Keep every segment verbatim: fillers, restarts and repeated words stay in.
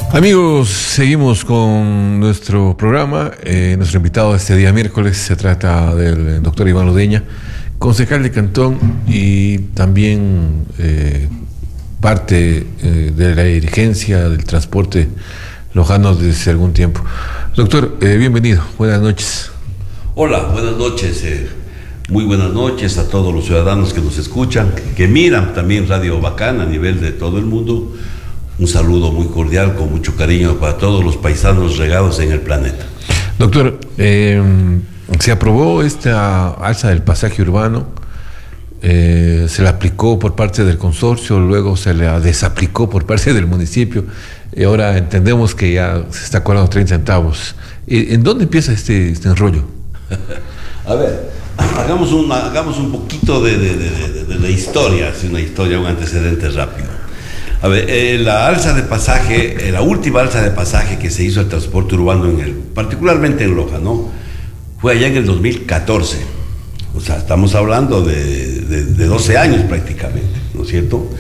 Amigos, seguimos con nuestro programa. Eh, nuestro invitado este día miércoles se trata del doctor Iván Lodeña, concejal de Cantón y también eh, parte eh, de la dirigencia del transporte lojano desde algún tiempo. Doctor, eh, bienvenido, buenas noches. Hola, buenas noches. Eh, muy buenas noches a todos los ciudadanos que nos escuchan, que miran también Radio Bacán a nivel de todo el mundo. Un saludo muy cordial, con mucho cariño para todos los paisanos regados en el planeta. Doctor, eh, se aprobó esta alza del pasaje urbano, eh, se la aplicó por parte del consorcio, luego se la desaplicó por parte del municipio, y ahora entendemos que ya se está cobrando treinta centavos. ¿En dónde empieza este, este enrollo? A ver, hagamos, una, hagamos un poquito de, de, de, de, de la historia, así una historia, un antecedente rápido. A ver, eh, la alza de pasaje, eh, la última alza de pasaje que se hizo al transporte urbano, en el, particularmente en Loja, ¿no? Fue allá en el dos mil catorce. O sea, estamos hablando de, de, de doce años prácticamente, ¿no es cierto?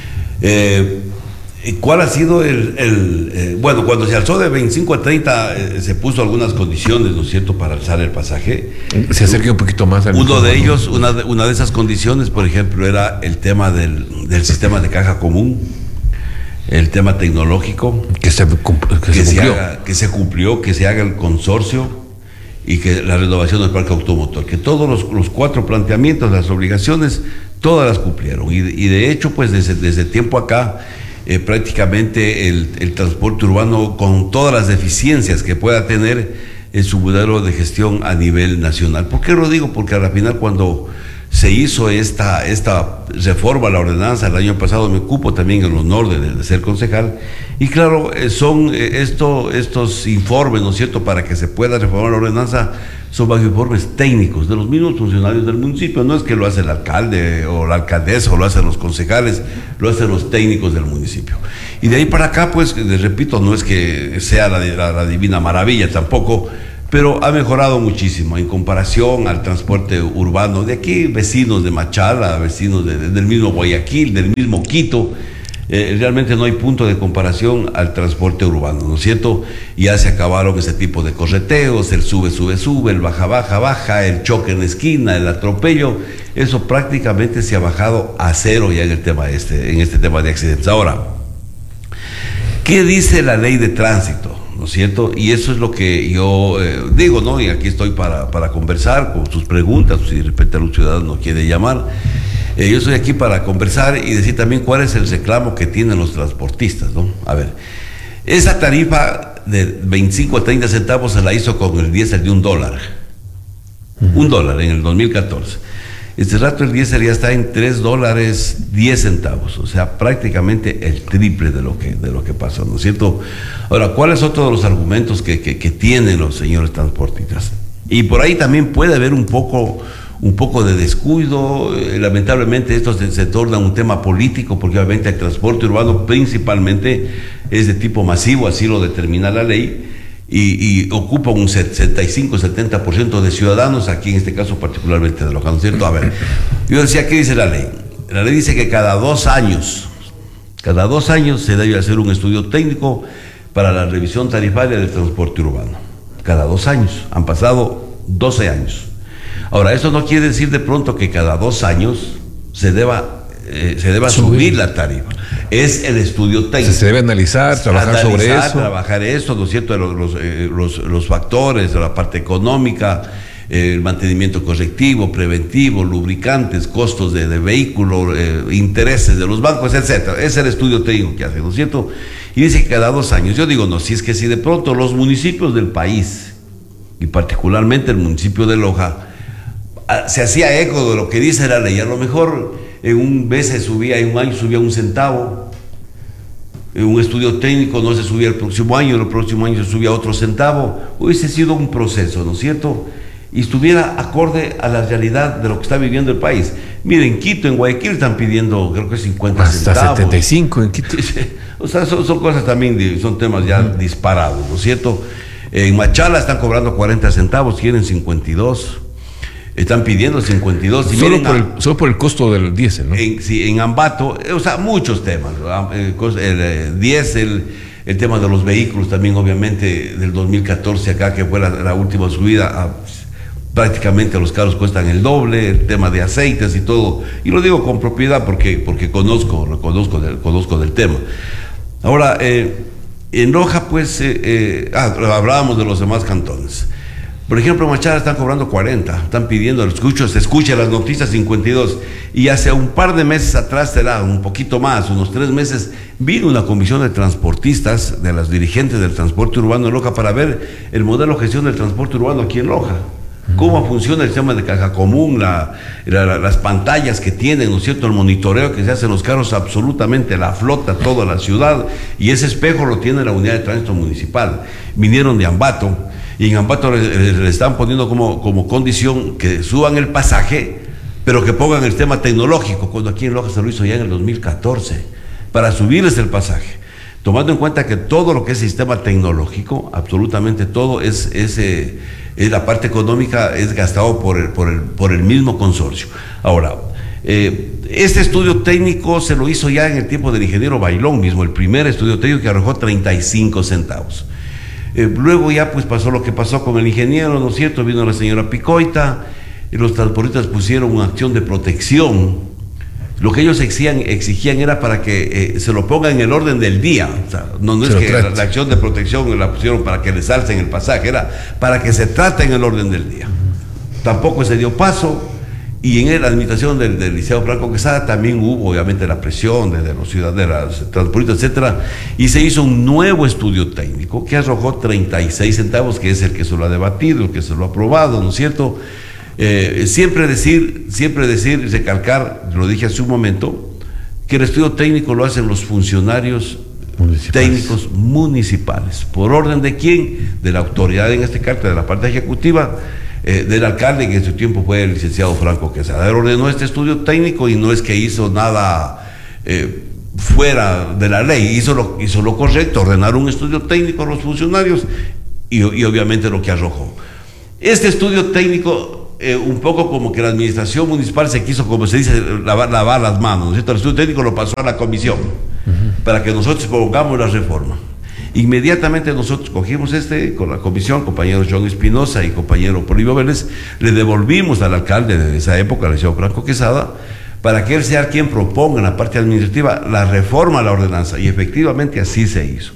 Eh, ¿Cuál ha sido el...? el eh, bueno, cuando se alzó de veinticinco a treinta, eh, se puso algunas condiciones, ¿no es cierto?, para alzar el pasaje. Se acerque un poquito más al Uno de ellos, una de, una de esas condiciones, por ejemplo, era el tema del, del sistema de caja común, el tema tecnológico, que se, que que se se cumplió. haga, que se cumplió, que se haga el consorcio y que la renovación del parque automotor, que todos los, los cuatro planteamientos, las obligaciones, todas las cumplieron. Y, y de hecho, pues desde, desde tiempo acá, eh, prácticamente el, el transporte urbano, con todas las deficiencias que pueda tener en su modelo de gestión a nivel nacional. ¿Por qué lo digo? Porque al final, cuando se hizo esta, esta reforma a la ordenanza el año pasado, me ocupo también el honor de, de ser concejal, y claro, son esto, estos informes, ¿no es cierto?, para que se pueda reformar la ordenanza, son bajo informes técnicos de los mismos funcionarios del municipio. No es que lo hace el alcalde o la alcaldesa o lo hacen los concejales, lo hacen los técnicos del municipio. Y de ahí para acá, pues, les repito, no es que sea la, la, la divina maravilla tampoco, pero ha mejorado muchísimo en comparación al transporte urbano de aquí, vecinos de Machala, vecinos de, de, del mismo Guayaquil, del mismo Quito. Eh, realmente no hay punto de comparación al transporte urbano, ¿no es cierto? Ya se acabaron ese tipo de correteos, el sube, sube, sube, el baja, baja, baja, el choque en la esquina, el atropello. Eso prácticamente se ha bajado a cero ya en el tema este, en este tema de accidentes. Ahora, ¿qué dice la ley de tránsito? ¿No es cierto? Y eso es lo que yo eh, digo, ¿no? Y aquí estoy para, para conversar con sus preguntas, si de repente algún ciudadano quiere llamar. Eh, yo estoy aquí para conversar y decir también cuál es el reclamo que tienen los transportistas, ¿no? A ver, esa tarifa de veinticinco a treinta centavos se la hizo con el diésel de un dólar. Uh-huh. Un dólar en el dos mil catorce. Este rato el diésel ya está en tres dólares diez centavos, o sea, prácticamente el triple de lo que, de lo que pasó, ¿no es cierto? Ahora, ¿cuáles son todos los argumentos que, que, que tienen los señores transportistas? Y por ahí también puede haber un poco, un poco de descuido. Eh, lamentablemente esto se, se torna un tema político, porque obviamente el transporte urbano principalmente es de tipo masivo, así lo determina la ley. Y, y ocupa un sesenta y cinco a setenta por ciento de ciudadanos, aquí en este caso particularmente de Loja, ¿no es cierto? A ver, yo decía, ¿qué dice la ley? La ley dice que cada dos años, cada dos años se debe hacer un estudio técnico para la revisión tarifaria del transporte urbano. Cada dos años, han pasado doce años. Ahora, eso no quiere decir de pronto que cada dos años se deba, eh, se deba subir. subir la tarifa. Es el estudio técnico. Se debe analizar, trabajar analizar, sobre eso. Trabajar eso, ¿no es cierto? Los, los, eh, los, los factores, la parte económica, eh, el mantenimiento correctivo, preventivo, lubricantes, costos de, de vehículo, eh, intereses de los bancos, etcétera. Es el estudio técnico que hace, ¿no es cierto? Y dice que cada dos años. Yo digo, no, si es que si de pronto los municipios del país, y particularmente el municipio de Loja, se hacía eco de lo que dice la ley, a lo mejor en un mes se subía, en un año subía un centavo, en un estudio técnico no se subía el próximo año, el próximo año se subía otro centavo, hubiese sido un proceso, ¿no es cierto? Y estuviera acorde a la realidad de lo que está viviendo el país. Miren, en Quito, en Guayaquil están pidiendo, creo que cincuenta hasta centavos. setenta y cinco en Quito. O sea, son, son cosas también, son temas ya uh-huh. disparados, ¿no es cierto? En Machala están cobrando cuarenta centavos, quieren cincuenta y dos. Están pidiendo cincuenta y dos. Y solo, por el, solo por el costo del diésel, ¿no? En, sí, en Ambato, o sea, muchos temas. El, el diésel, el tema de los vehículos también, obviamente, del dos mil catorce acá, que fue la, la última subida, a, prácticamente los carros cuestan el doble, el tema de aceites y todo, y lo digo con propiedad porque, porque conozco, reconozco del, conozco del tema. Ahora, eh, en Loja, pues, eh, eh, ah, hablábamos de los demás cantones. Por ejemplo, en Machara están cobrando cuarenta, están pidiendo, escucho, se escucha las noticias cincuenta y dos, y hace un par de meses atrás, será un poquito más, unos tres meses, vino una comisión de transportistas, de las dirigentes del transporte urbano en Loja, para ver el modelo de gestión del transporte urbano aquí en Loja. Cómo funciona el sistema de caja común, la, la, las pantallas que tienen, ¿no es cierto?, el monitoreo que se hace en los carros, absolutamente la flota, toda la ciudad, y ese espejo lo tiene la unidad de tránsito municipal. Vinieron de Ambato, y en Ambato le, le están poniendo como, como condición que suban el pasaje, pero que pongan el tema tecnológico, cuando aquí en Loja se lo hizo ya en el dos mil catorce, para subirles el pasaje. Tomando en cuenta que todo lo que es sistema tecnológico, absolutamente todo, es, es, eh, es la parte económica, es gastado por el, por el, por el mismo consorcio. Ahora, eh, este estudio técnico se lo hizo ya en el tiempo del ingeniero Bailón mismo, el primer estudio técnico que arrojó treinta y cinco centavos. Eh, luego ya pues pasó lo que pasó con el ingeniero, ¿no es cierto? Vino la señora Picoita, y los transportistas pusieron una acción de protección. Lo que ellos exigían, exigían era para que eh, se lo pongan en el orden del día. O sea, no, no es que la, la acción de protección la pusieron para que les alcen el pasaje, era para que se trate en el orden del día. Tampoco se dio paso, y en la administración del, del Liceo Franco Quesada también hubo obviamente la presión de, de los ciudadanos, de los transportistas, etcétera, y se hizo un nuevo estudio técnico que arrojó treinta y seis centavos, que es el que se lo ha debatido, el que se lo ha aprobado, ¿no es cierto? Eh, siempre decir, siempre decir y recalcar, lo dije hace un momento, que el estudio técnico lo hacen los funcionarios municipales. técnicos municipales. ¿Por orden de quién? De la autoridad, en este caso, de la parte ejecutiva, eh, del alcalde, que en su tiempo fue el licenciado Franco Quesada. Él ordenó este estudio técnico y no es que hizo nada eh, fuera de la ley, hizo lo, hizo lo correcto, ordenar un estudio técnico a los funcionarios y, y obviamente lo que arrojó. Este estudio técnico... Eh, un poco como que la administración municipal se quiso, como se dice, lavar, lavar las manos, ¿no es cierto? El estudio técnico lo pasó a la comisión, uh-huh, para que nosotros pongamos la reforma. Inmediatamente nosotros cogimos este, con la comisión, compañero John Espinosa y compañero Polibio Vélez, le devolvimos al alcalde de esa época, al licenciado Franco Quesada, para que él sea quien proponga en la parte administrativa la reforma a la ordenanza, y efectivamente así se hizo.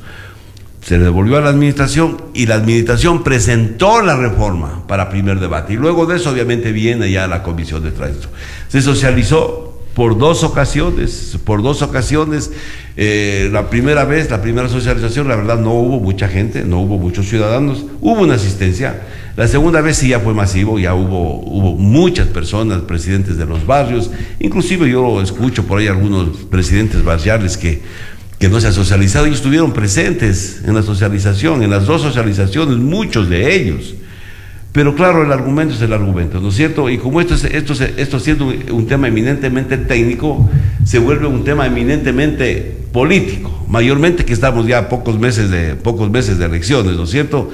Se le devolvió a la administración y la administración presentó la reforma para primer debate, y luego de eso obviamente viene ya la comisión de tránsito. Se socializó por dos ocasiones, por dos ocasiones, eh, la primera vez, la primera socialización, la verdad no hubo mucha gente, no hubo muchos ciudadanos, hubo una asistencia. La segunda vez sí ya fue masivo, ya hubo, hubo muchas personas, presidentes de los barrios, inclusive yo escucho por ahí algunos presidentes barriales que que no se ha socializado, y estuvieron presentes en la socialización, en las dos socializaciones, muchos de ellos. Pero claro, el argumento es el argumento, ¿no es cierto? Y como esto, es, esto, esto siendo un tema eminentemente técnico, se vuelve un tema eminentemente político, mayormente que estamos ya a pocos meses de, pocos meses de elecciones, ¿no es cierto?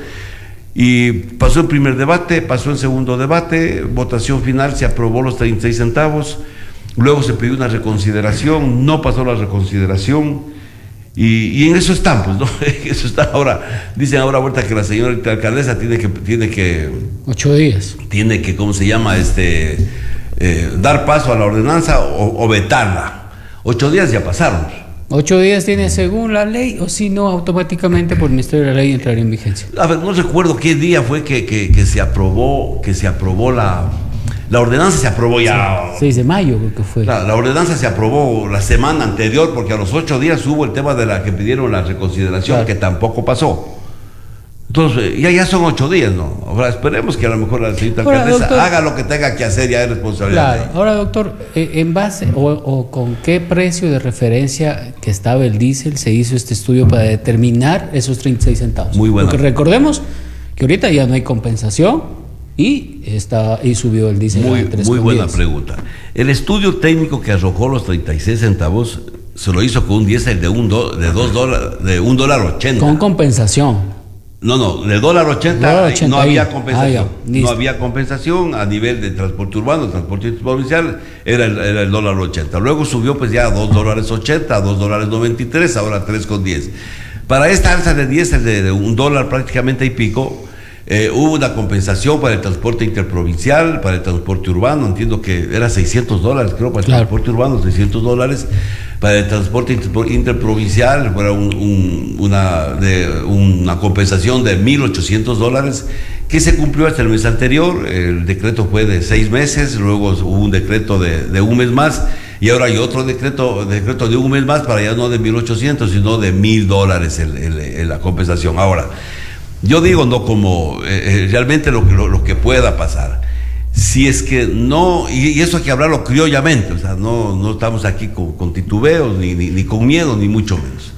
Y pasó en primer debate, pasó en segundo debate, votación final, se aprobó los treinta y seis centavos, luego se pidió una reconsideración, no pasó la reconsideración. Y, y en eso están, pues, ¿no? Eso está ahora, dicen ahora vuelta que la señora alcaldesa tiene que, tiene que... Ocho días. Tiene que, ¿cómo se llama? Este, eh, dar paso a la ordenanza o, o vetarla. Ocho días ya pasaron. Ocho días tiene según la ley, o si no, automáticamente por el Ministerio de la Ley entraría en vigencia. A ver, no recuerdo qué día fue que, que, que se aprobó, que se aprobó la... La ordenanza se aprobó ya... seis de mayo creo que fue. La, la ordenanza se aprobó la semana anterior, porque a los ocho días hubo el tema de la que pidieron la reconsideración, claro, que tampoco pasó. Entonces, ya, ya son ocho días, ¿no? Ahora esperemos que a lo mejor la señorita alcaldesa doctor, haga lo que tenga que hacer, ya es responsabilidad. Claro. Ahora, doctor, eh, ¿en base o, o con qué precio de referencia que estaba el diésel se hizo este estudio para determinar esos treinta y seis centavos? Muy bueno. Porque recordemos que ahorita ya no hay compensación, y está y subió el diésel. Muy, a tres muy buena diez. pregunta. El estudio técnico que arrojó los treinta y seis centavos se lo hizo con un diésel de un do, de dos dólares, de un dólar ochenta. Con compensación. No, no, de dólar ochenta, ochenta no había compensación. Ah, ya, no había compensación a nivel de transporte urbano, transporte provincial, era el, era el dólar ochenta. Luego subió pues ya a dos dólares ochenta, a dos dólares noventa y tres, ahora tres con diez. Para esta alza de diésel de, de un dólar prácticamente y pico, eh, hubo una compensación para el transporte interprovincial, para el transporte urbano, entiendo que era seiscientos dólares, creo, para el claro. transporte urbano, seiscientos dólares, para el transporte interprovincial, para un, un, una, de, una compensación de mil ochocientos dólares, que se cumplió hasta el mes anterior. El decreto fue de seis meses, luego hubo un decreto de, de un mes más, y ahora hay otro decreto, decreto de un mes más, para ya no de mil ochocientos, sino de mil dólares el, el, el, la compensación. Ahora, yo digo no como eh, realmente lo, lo, lo que pueda pasar. Si es que no, y, y eso hay que hablarlo criollamente, o sea, no, no estamos aquí con, con titubeos, ni, ni, ni con miedo, ni mucho menos.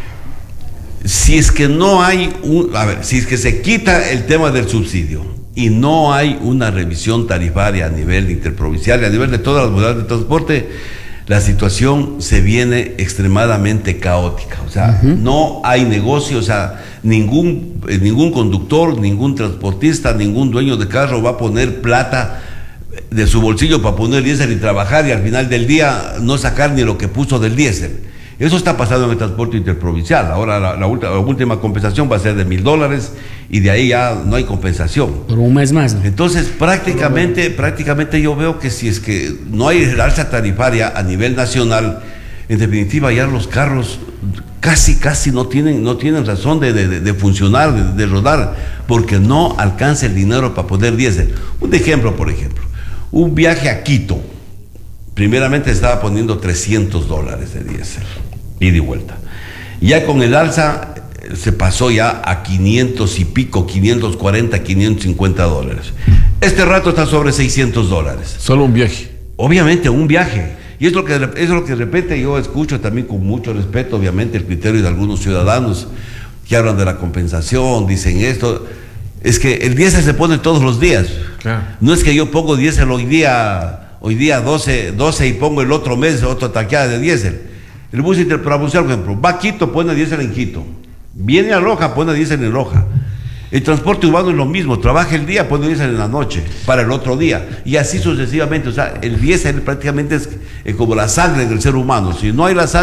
Si es que no hay un, a ver, si es que se quita el tema del subsidio y no hay una revisión tarifaria a nivel interprovincial y a nivel de todas las modalidades de transporte, la situación se viene extremadamente caótica. O sea, uh-huh. no hay negocio, o sea, ningún, eh, ningún conductor, ningún transportista, ningún dueño de carro va a poner plata de su bolsillo para poner diésel y trabajar y al final del día no sacar ni lo que puso del diésel. Eso está pasando en el transporte interprovincial. Ahora la, la, ulti- la última compensación va a ser de mil dólares y de ahí ya no hay compensación. Por un mes más, ¿no? Entonces, prácticamente, prácticamente yo veo que si es que no hay alza tarifaria a nivel nacional, en definitiva ya los carros casi, casi no tienen, no tienen razón de, de, de funcionar, de, de rodar, porque no alcanza el dinero para poner diésel. Un ejemplo, por ejemplo, un viaje a Quito, primeramente estaba poniendo trescientos dólares de diésel, ida y vuelta. Ya con el alza se pasó ya a quinientos y pico, quinientos cuarenta, quinientos cincuenta dólares. Este rato está sobre seiscientos dólares. Solo un viaje. Obviamente, un viaje. Y es lo que, es lo que de repente yo escucho también con mucho respeto, obviamente, el criterio de algunos ciudadanos que hablan de la compensación, dicen esto. Es que el diésel se pone todos los días. Claro. No es que yo pongo diésel hoy día, hoy día doce, doce y pongo el otro mes otra taqueada de diésel. El bus interprovincial, por ejemplo, va a Quito, pone diésel en Quito. Viene a Loja, pone diésel en Loja. El transporte urbano es lo mismo, trabaja el día, pone diésel en la noche, para el otro día, y así sucesivamente. O sea, el diésel prácticamente es, es como la sangre del ser humano. Si no hay la sangre,